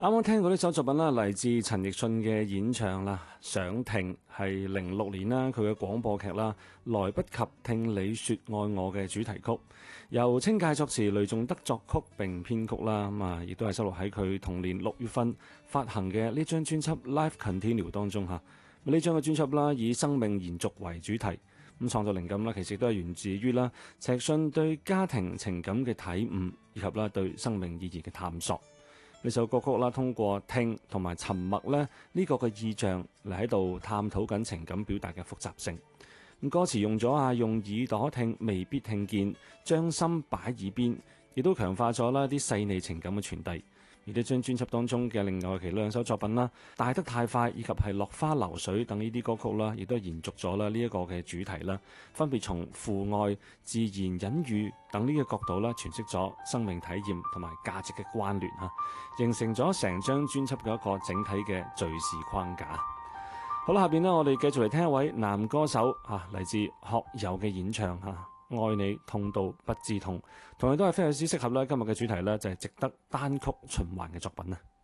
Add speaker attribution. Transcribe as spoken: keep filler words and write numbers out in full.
Speaker 1: 啱啱聽過呢首作品啦，嚟自陳奕迅嘅演唱啦，《想聽》係零六年啦，佢嘅廣播劇啦，《來不及聽你說愛我》嘅主題曲，由清介作詞，雷頌德作曲並編曲啦，咁啊，亦都係收錄喺佢同年六月份發行嘅呢張專輯《Life Continue》當中嚇。呢張嘅專輯啦，以生命延續為主題，咁創作靈感啦，其實都係源自於啦，陳奕迅對家庭情感嘅體悟，以及啦對生命意義嘅探索。呢首歌曲啦，通過聽同埋沉默咧呢個嘅意象嚟喺度探討緊情感表達嘅複雜性。咁歌詞用咗啊，用耳朵聽未必聽見，將心擺耳邊，亦都強化咗啦啲細膩情感嘅傳遞。而呢張專輯當中嘅另外其兩首作品啦，《大得太快》以及係《落花流水》等呢啲歌曲啦，亦都係延續咗啦呢一個嘅主題啦，分別從父愛、自然隱喻等呢個角度啦，詮釋咗生命體驗同埋價值嘅關聯嚇，形成咗成張專輯嘅一個整體嘅敘事框架。好啦，下邊呢，我哋繼續嚟聽一位男歌手嚇，嚟自學友嘅演唱嚇。愛你痛到不知痛，同樣都係非常之適合啦。今日嘅主題呢，就係值得單曲循環嘅作品啊！